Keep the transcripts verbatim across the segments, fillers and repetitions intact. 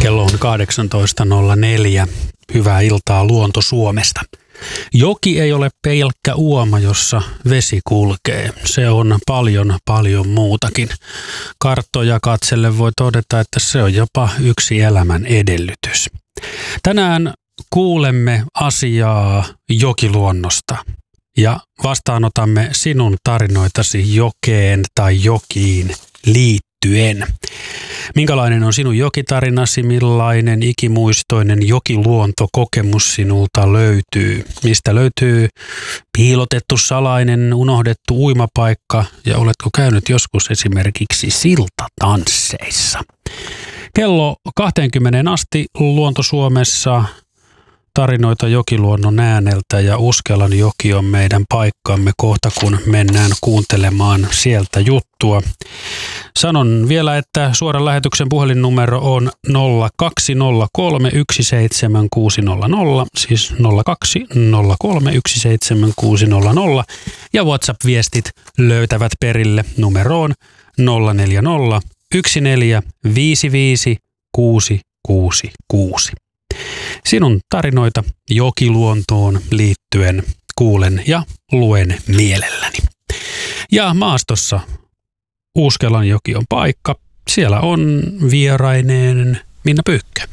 Kello on kahdeksantoista nolla neljä. Hyvää iltaa Luonto Suomesta. Joki ei ole pelkkä uoma, jossa vesi kulkee. Se on paljon, paljon muutakin. Karttoja katselle voi todeta, että se on jopa yksi elämän edellytys. Tänään kuulemme asiaa jokiluonnosta ja vastaanotamme sinun tarinoitasi jokeen tai jokiin liittyen. Minkälainen on sinun jokitarinasi, millainen ikimuistoinen jokiluontokokemus sinulta löytyy? Mistä löytyy piilotettu, salainen, unohdettu uimapaikka ja oletko käynyt joskus esimerkiksi siltatansseissa? Kello kaksikymmentä asti Luonto Suomessa tarinoita jokiluonnon ääneltä ja Uskelan joki on meidän paikkamme kohta, kun mennään kuuntelemaan sieltä juttua. Sanon vielä, että suoran lähetyksen puhelinnumero on nolla kaksi nolla kolme yksi seitsemän kuusi nolla nolla, siis nolla kaksi nolla kolme yksi seitsemän kuusi nolla nolla ja WhatsApp-viestit löytävät perille numeroon nolla neljä nolla yksi neljä viisi viisi kuusi kuusi kuusi. Sinun tarinoita jokiluontoon liittyen kuulen ja luen mielelläni. Ja maastossa Uskelan joki on paikka. Siellä on vieraineen Minna Pyykkö.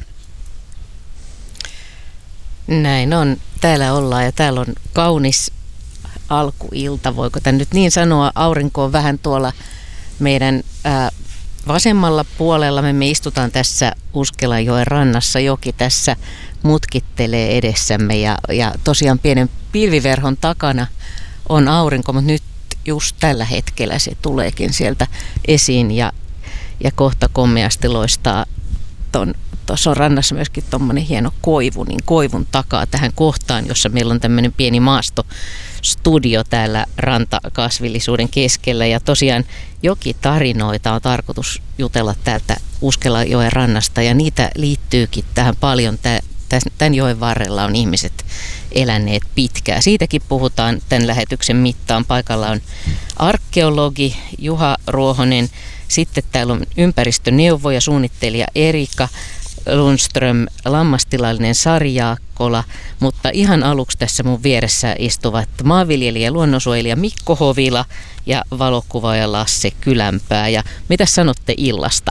Näin on. Täällä ollaan ja täällä on kaunis alkuilta. Voiko tämän nyt niin sanoa? Aurinko on vähän tuolla meidän ää, vasemmalla puolella. Me, me istutaan tässä Uskelanjoen rannassa. Joki tässä mutkittelee edessämme ja, ja tosiaan pienen pilviverhon takana on aurinko, mutta nyt just tällä hetkellä se tuleekin sieltä esiin ja, ja kohta komeasti loistaa. Tuossa on rannassa myöskin tuommoinen hieno koivu, niin koivun takaa tähän kohtaan, jossa meillä on tämmöinen pieni maastostudio täällä rantakasvillisuuden keskellä. Ja tosiaan jokitarinoita on tarkoitus jutella täältä Uskelanjoen rannasta ja niitä liittyykin tähän paljon. Tämän joen varrella on ihmiset eläneet pitkään. Siitäkin puhutaan tämän lähetyksen mittaan. Paikalla on arkeologi Juha Ruohonen. Sitten täällä on ympäristöneuvoja, suunnittelija Erika Lundström, lammastilallinen Sari Jaakkola. Mutta ihan aluksi tässä mun vieressä istuvat maanviljelijä ja luonnonsuojelija Mikko Hovila ja valokuvaaja Lasse Kylänpää. Ja mitä sanotte illasta?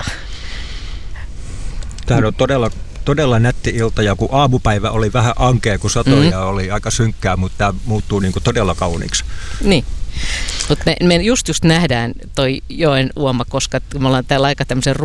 Tämä on todella Todella nätti ilta ja kun aamupäivä oli vähän ankea, kun satoi ja mm. oli aika synkkää, mutta tämä muuttuu niin kuin todella kauniiksi. Niin, mutta me, me just just nähdään toi joen uoma, koska me ollaan täällä aika tämmöisen